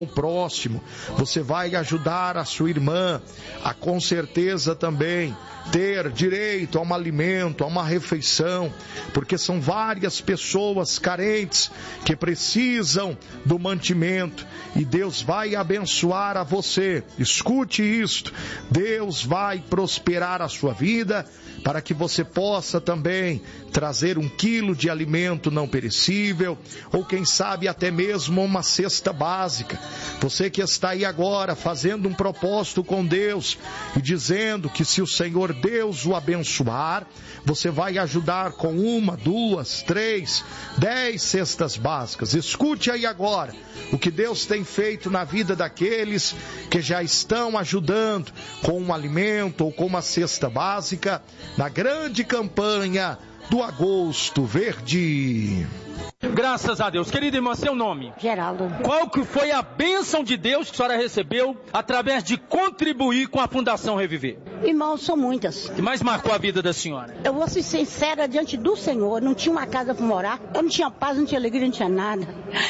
o próximo, você vai ajudar a sua irmã a com certeza também ter direito a um alimento, a uma refeição, porque são várias pessoas carentes que precisam do mantimento e Deus vai abençoar a você. Escute isto, Deus vai prosperar a sua vida para que você possa também trazer 1 quilo de alimento não perecível ou quem sabe até mesmo uma cesta básica. Você que está aí agora fazendo um propósito com Deus e dizendo que se o Senhor Deus o abençoar, você vai ajudar com 1, 2, 3, 10 cestas básicas. Escute aí agora o que Deus tem feito na vida daqueles que já estão ajudando com um alimento ou com uma cesta básica na grande campanha do Agosto Verde. Graças a Deus. Querida irmã, seu nome? Geraldo. Qual que foi a bênção de Deus que a senhora recebeu através de contribuir com a Fundação Reviver? Irmão, são muitas. O que mais marcou a vida da senhora? Eu vou ser sincera diante do Senhor. Não tinha uma casa para morar. Eu não tinha paz, não tinha alegria, não tinha nada.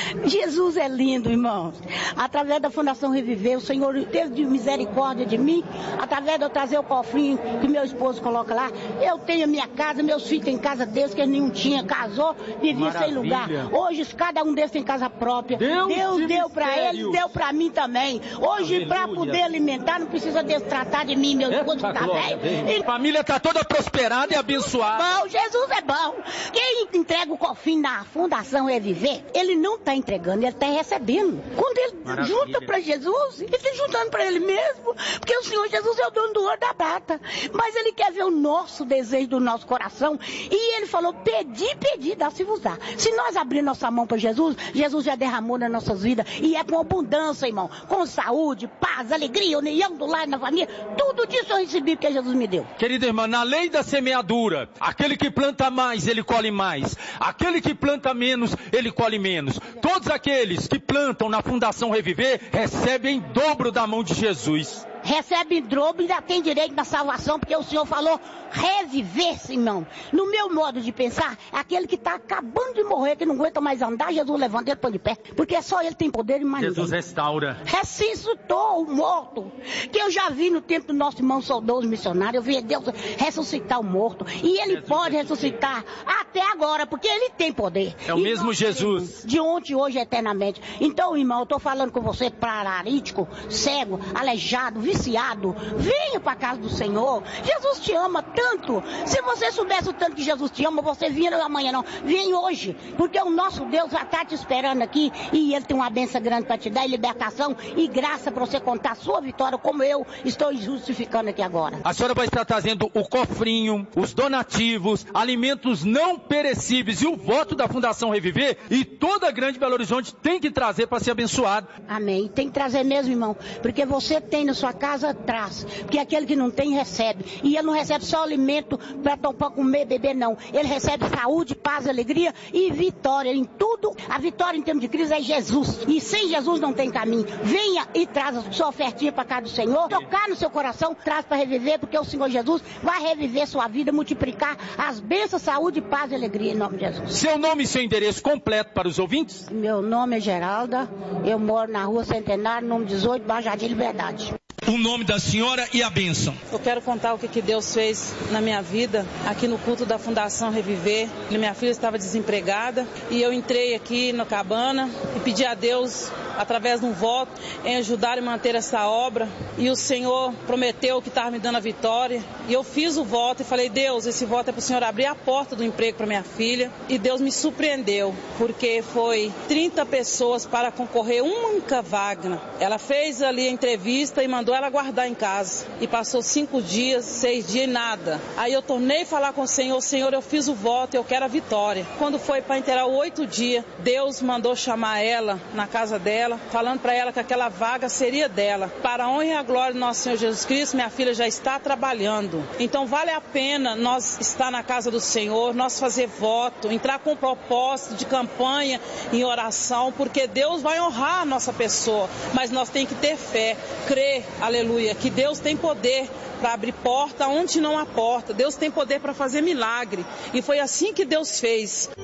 Jesus é lindo, irmão. Através da Fundação Reviver, o Senhor teve misericórdia de mim. Através de eu trazer o cofrinho que meu esposo coloca lá. Eu tenho a minha casa, meus filhos têm casa deles, que nenhum tinha. Casou, vivia sem lugar. Hoje cada um deles tem casa própria. Deus deu para eles, deu para mim também. Hoje para poder alimentar não precisa destratar de mim, meu esposo está bem. A família está toda prosperada e abençoada. Bom, Jesus é bom. Quem entrega o cofrinho na Fundação Reviver, ele não está entregando, ele está recebendo. Quando ele junta para Jesus, ele está juntando para ele mesmo, porque o Senhor Jesus é o dono do ouro da prata. Mas ele quer ver o nosso desejo do nosso coração e ele falou, pedi, dá-se-vos-á. Se nós abrir nossa mão para Jesus, Jesus já derramou nas nossas vidas e é com abundância, irmão, com saúde, paz, alegria, união do lar, na família, tudo disso eu recebi porque Jesus me deu. Querida irmã, na lei da semeadura, aquele que planta mais, ele colhe mais, aquele que planta menos, ele colhe menos. Todos aqueles que plantam na Fundação Reviver recebem em dobro da mão de Jesus. Recebe em dobro e ainda tem direito na salvação, porque o Senhor falou reviver-se, irmão. No meu modo de pensar, aquele que está acabando de morrer, que não aguenta mais andar, Jesus levanta ele põe de pé, porque só ele tem poder e mais ninguém. Jesus restaura. Ressuscitou o morto, que eu já vi no tempo do nosso irmão saudoso missionário, eu vi Deus ressuscitar o morto, e ele Jesus pode ressuscitar até agora, porque ele tem poder. É o mesmo Jesus. De ontem, hoje, eternamente. Então, irmão, eu estou falando com você, paralítico, cego, aleijado, viciado, venha para a casa do Senhor. Jesus te ama tanto. Se você soubesse o tanto que Jesus te ama, você vinha amanhã não. Vem hoje, porque o nosso Deus já está te esperando aqui e Ele tem uma bênção grande para te dar, e libertação e graça para você contar a sua vitória, como eu estou justificando aqui agora. A senhora vai estar trazendo o cofrinho, os donativos, alimentos não perecíveis e o voto da Fundação Reviver, e toda a Grande Belo Horizonte tem que trazer para ser abençoado. Amém. Tem que trazer mesmo, irmão, porque você tem na sua casa traz, porque aquele que não tem recebe, e ele não recebe só alimento para comer, beber, não, ele recebe saúde, paz, alegria e vitória em tudo. A vitória em termos de Cristo é Jesus, e sem Jesus não tem caminho. Venha e traz a sua ofertinha para casa do Senhor, tocar no seu coração, traz para reviver, porque o Senhor Jesus vai reviver sua vida, multiplicar as bênçãos, saúde, paz e alegria em nome de Jesus. Seu nome e seu endereço completo para os ouvintes? Meu nome é Geralda, eu moro na Rua Centenário, número 18, Baixo Jardim Liberdade. O nome da senhora e a bênção. Eu quero contar o que Deus fez na minha vida, aqui no culto da Fundação Reviver. Minha filha estava desempregada e eu entrei aqui na cabana e pedi a Deus, através de um voto, em ajudar e manter essa obra. E o Senhor prometeu que estava me dando a vitória. E eu fiz o voto e falei, Deus, esse voto é para o Senhor abrir a porta do emprego para minha filha. E Deus me surpreendeu, porque foi 30 pessoas para concorrer uma única vaga. Ela fez ali a entrevista e mandou ela guardar em casa. E passou 5 dias, 6 dias e nada. Aí eu tornei a falar com o Senhor, Senhor, eu fiz o voto, eu quero a vitória. Quando foi para inteirar o 8 dias, Deus mandou chamar ela na casa dela, falando para ela que aquela vaga seria dela. Para a honra e a glória do nosso Senhor Jesus Cristo, minha filha já está trabalhando. Então vale a pena nós estar na casa do Senhor, nós fazer voto, entrar com propósito de campanha em oração, porque Deus vai honrar a nossa pessoa, mas nós temos que ter fé, crer, aleluia, que Deus tem poder para abrir porta onde não há porta. Deus tem poder para fazer milagre. E foi assim que Deus fez.